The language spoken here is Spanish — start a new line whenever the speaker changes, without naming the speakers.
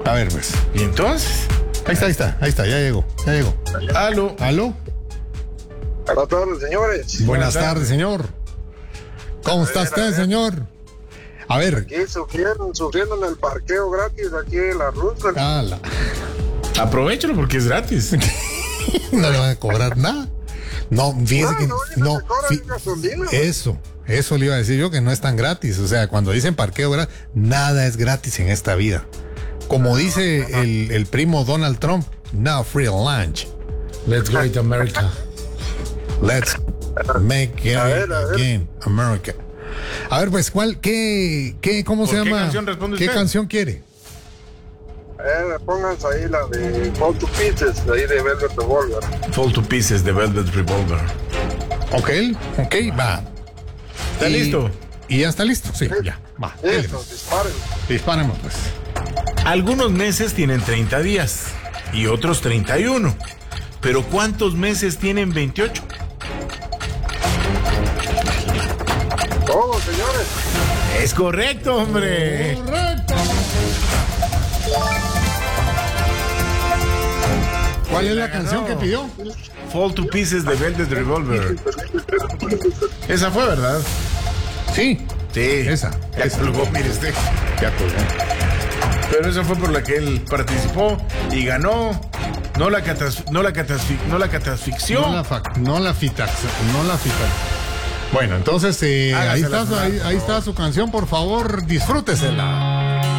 A ver, pues.
¿Y entonces?
Ahí está, ya llegó.
Aló.
Buenas tardes, señores.
Buenas tardes, señor. ¿Cómo está usted, señor? A ver.
Aquí sufriendo en el parqueo gratis, aquí en la ruta.
Aprovechalo porque es gratis.
No le van a cobrar nada. No, fíjese que no. Eso le iba a decir yo, que no es tan gratis. O sea, cuando dicen parqueo gratis, nada es gratis en esta vida. Como dice el primo Donald Trump, no free lunch.
Let's great America.
Let's make it again America. A ver, pues, ¿cómo se llama?
¿Canción responde
¿Qué
usted?
canción quiere?
Pónganse ahí la de Fall to Pieces, de ahí de Velvet Revolver.
Fall to Pieces de Velvet Revolver.
Ok, va.
¿Está listo?
¿Y ya está listo? Sí, ya. Va.
Listo, disparen.
Disparemos, pues.
Algunos meses tienen 30 días y otros 31. Pero ¿cuántos meses tienen 28?
Todos, señores.
Es correcto, hombre.
Correcto. ¿Cuál es la canción que pidió?
Fall to Pieces de Velvet Revolver. Esa fue, ¿verdad?
Sí.
Sí.
Esa.
Ya colgó, mire usted.
Ya colgó.
Pero esa fue por la que él participó y ganó. No la catafixió.
No la fitax. Bueno, entonces ahí
Hágasela
está su canción, por favor, disfrútesela.